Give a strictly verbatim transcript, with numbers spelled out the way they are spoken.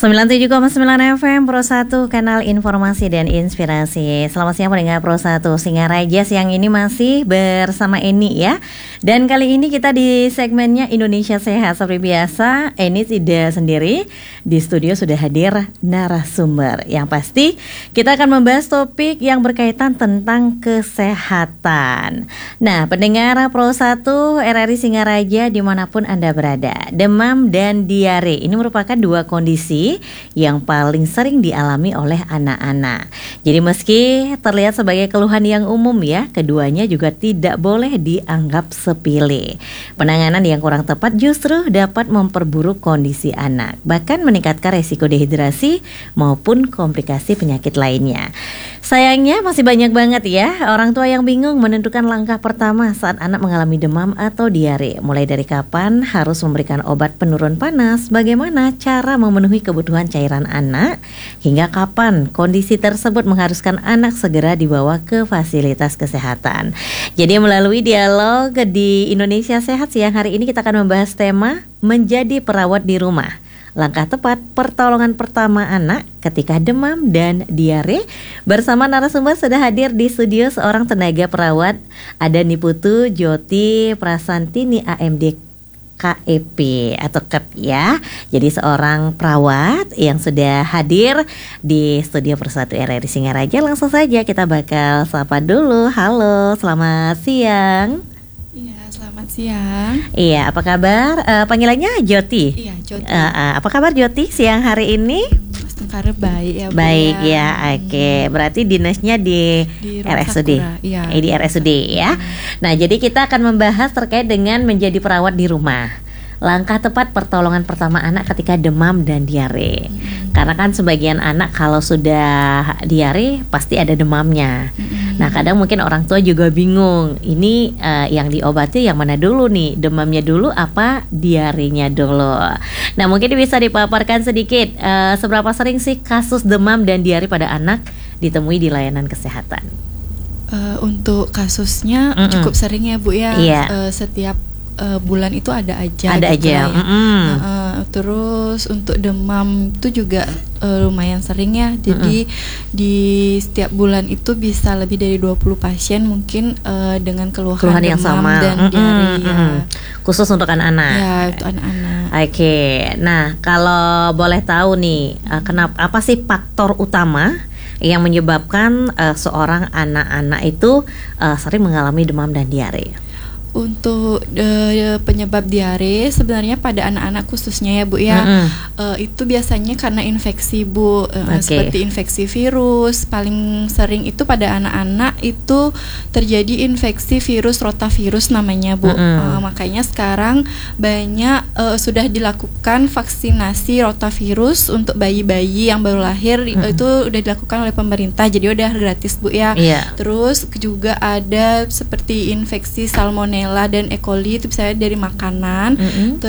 sembilan puluh tujuh koma sembilan F M Pro satu, kanal informasi dan inspirasi. Selamat siang pendengar Pro satu Singaraja. Siang ini masih bersama Eni ya. Dan kali ini kita di segmennya Indonesia Sehat. Seperti biasa, Eni tidak sendiri. Di studio sudah hadir narasumber. Yang pasti kita akan membahas topik yang berkaitan tentang kesehatan. Nah, pendengar Pro satu R R I Singaraja dimanapun Anda berada, demam dan diare ini merupakan dua kondisi yang paling sering dialami oleh anak-anak. Jadi meski terlihat sebagai keluhan yang umum ya, keduanya juga tidak boleh dianggap sepele. Penanganan yang kurang tepat justru dapat memperburuk kondisi anak, bahkan meningkatkan resiko dehidrasi maupun komplikasi penyakit lainnya. Sayangnya masih banyak banget ya orang tua yang bingung menentukan langkah pertama saat anak mengalami demam atau diare. Mulai dari kapan harus memberikan obat penurun panas, bagaimana cara memenuhi kebutuhan cairan anak, hingga kapan kondisi tersebut mengharuskan anak segera dibawa ke fasilitas kesehatan. Jadi melalui dialog di Indonesia Sehat siang hari ini kita akan membahas tema menjadi perawat di rumah. Langkah tepat pertolongan pertama anak ketika demam dan diare. Bersama narasumber sudah hadir di studio seorang tenaga perawat, ada Niputu Jyoti Prasantini A M D K E P atau K E P ya. Jadi seorang perawat yang sudah hadir di studio Persatu R R I Singaraja. Langsung saja kita bakal sapa dulu. Halo, selamat siang. Selamat siang. Iya, apa kabar? Uh, panggilannya Jyoti. Iya, Jyoti. Uh, uh, apa kabar Jyoti siang hari ini? Mas Tengkara baik ya. Baik Bu, ya, ya. oke. Okay. Berarti dinasnya di, di R S U D. Iya. Eh, di R S U D ya. Nah, jadi kita akan membahas terkait dengan menjadi perawat di rumah. Langkah tepat pertolongan pertama anak ketika demam dan diare. Hmm. Karena kan sebagian anak kalau sudah diare pasti ada demamnya. Hmm. Nah, kadang mungkin orang tua juga bingung. Ini uh, yang diobati yang mana dulu nih? Demamnya dulu apa diarenya dulu? Nah, mungkin bisa dipaparkan sedikit uh, seberapa sering sih kasus demam dan diare pada anak ditemui di layanan kesehatan? Uh, untuk kasusnya Mm-mm. cukup sering ya Bu ya. Iya. Uh, setiap Uh, bulan itu ada aja. Ada gitu aja. Ya. Uh, uh, terus untuk demam itu juga uh, lumayan sering ya. Jadi Mm-mm. di setiap bulan itu bisa lebih dari dua puluh pasien mungkin uh, dengan keluhan, keluhan demam yang sama. dan Mm-mm. diare ya. Khusus untuk anak-anak. Ya, untuk anak-anak. Oke. Okay. Nah, kalau boleh tahu nih, uh, kenapa apa sih faktor utama yang menyebabkan uh, seorang anak-anak itu uh, sering mengalami demam dan diare? Untuk uh, penyebab diare sebenarnya pada anak-anak khususnya ya Bu ya, mm-hmm. uh, itu biasanya karena infeksi Bu, uh, okay. seperti infeksi virus. Paling sering itu pada anak-anak itu terjadi infeksi virus rotavirus namanya Bu. Mm-hmm. uh, makanya sekarang banyak uh, sudah dilakukan vaksinasi rotavirus untuk bayi-bayi yang baru lahir. Mm-hmm. uh, itu udah dilakukan oleh pemerintah, jadi udah gratis Bu ya. Yeah. Terus juga ada seperti infeksi salmonella dan E. coli itu bisa dari makanan. Mm-hmm.